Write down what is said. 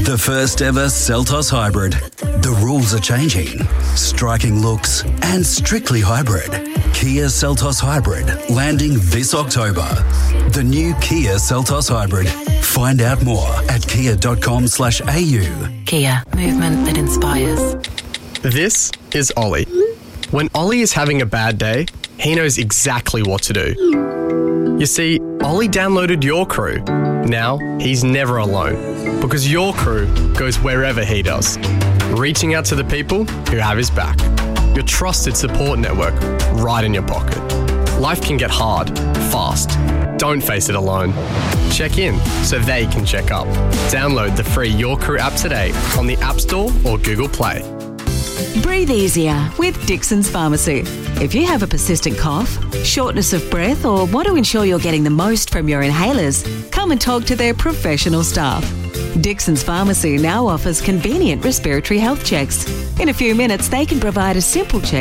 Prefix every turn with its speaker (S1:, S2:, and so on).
S1: The first ever Seltos Hybrid. The rules are changing. Striking looks and strictly hybrid. Kia Seltos Hybrid landing this October. The new Kia Seltos Hybrid. Find out more at kia.com/au.
S2: Kia, movement that inspires.
S3: This is Ollie. When Ollie is having a bad day, he knows exactly what to do. You see, Ollie downloaded Your Crew. Now, he's never alone, because Your Crew goes wherever he does, reaching out to the people who have his back. Your trusted support network right in your pocket. Life can get hard, fast. Don't face it alone. Check in so they can check up. Download the free Your Crew app today on the App Store or Google Play.
S4: Breathe easier with Dixon's Pharmacy. If you have a persistent cough, shortness of breath, or want to ensure you're getting the most from your inhalers, come and talk to their professional staff. Dixon's Pharmacy now offers convenient respiratory health checks. In a few minutes, they can provide a simple check